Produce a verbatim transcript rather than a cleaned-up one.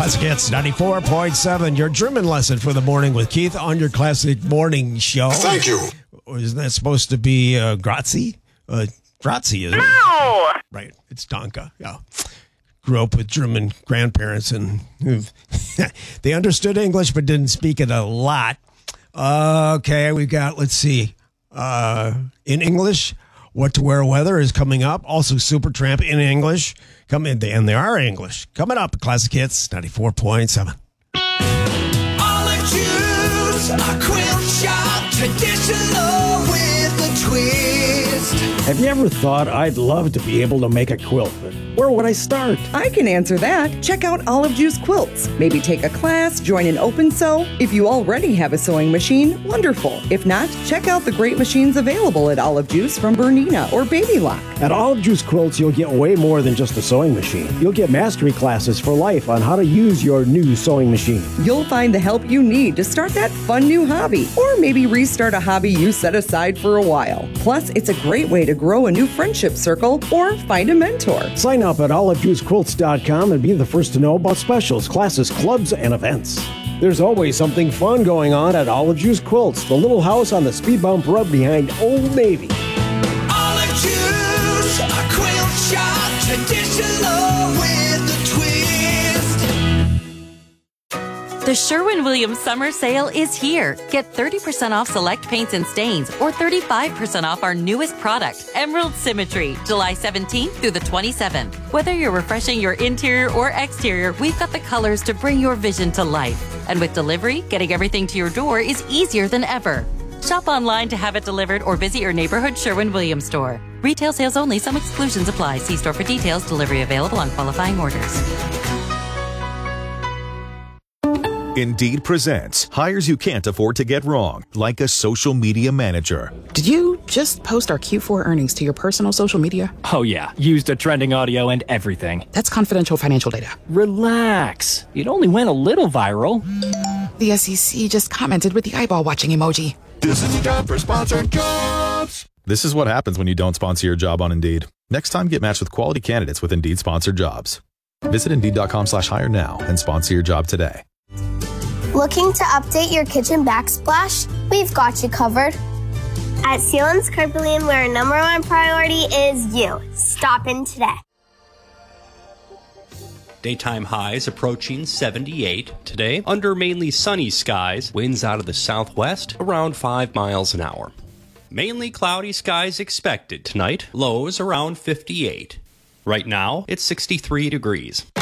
Classic Hits ninety-four point seven, your German lesson for the morning with Keith on your Classic Morning Show. Thank you. Isn't that supposed to be uh, grazie? Uh, grazie, isn't it? No! Right, it's Danke. Yeah. Grew up with German grandparents, and they understood English but didn't speak it a lot. Uh, okay, we got, let's see, uh, in English, What to Wear Weather is coming up. Also, Supertramp in English. Come in, and they are English. Coming up, Classic Hits ninety-four point seven. Olive juice, a quilt shop, traditional with a twist. Have you ever thought I'd love to be able to make a quilt, but where would I start? I can answer that. Check out Olive Juice Quilts. Maybe take a class, join an open sew. If you already have a sewing machine, wonderful. If not, check out the great machines available at Olive Juice from Bernina or Baby Lock. At Olive Juice Quilts, you'll get way more than just a sewing machine. You'll get mastery classes for life on how to use your new sewing machine. You'll find the help you need to start that fun new hobby, or maybe restart a hobby you set aside for a while. Plus, it's a great way to grow a new friendship circle or find a mentor. Sign up at olive juice quilts dot com and be the first to know about specials, classes, clubs, and events. There's always something fun going on at Olive Juice Quilts, the little house on the speed bump road behind Old Navy. Olive juice, a quilt shop, traditional with a twist. The Sherwin-Williams Summer Sale is here. Get thirty percent off select paints and stains or thirty-five percent off our newest product, Emerald Symmetry, July seventeenth through the twenty-seventh. Whether you're refreshing your interior or exterior, we've got the colors to bring your vision to life. And with delivery, getting everything to your door is easier than ever. Shop online to have it delivered or visit your neighborhood Sherwin-Williams store. Retail sales only. Some exclusions apply. See store for details. Delivery available on qualifying orders. Indeed presents hires you can't afford to get wrong, like a social media manager. Did you just post our Q four earnings to your personal social media? Oh yeah, used a trending audio and everything. That's confidential financial data. Relax. It only went a little viral. The S E C just commented with the eyeball watching emoji. This is time for sponsored jobs. This is what happens when you don't sponsor your job on Indeed. Next time, get matched with quality candidates with Indeed sponsored jobs. Visit Indeed.com slash hire now and sponsor your job today. Looking to update your kitchen backsplash? We've got you covered. At Sealands Carpentry, where our number one priority is you. Stop in today. Daytime highs approaching seventy-eight today under mainly sunny skies. Winds out of the southwest around five miles an hour. Mainly cloudy skies expected tonight. Lows around fifty-eight. Right now, it's sixty-three degrees.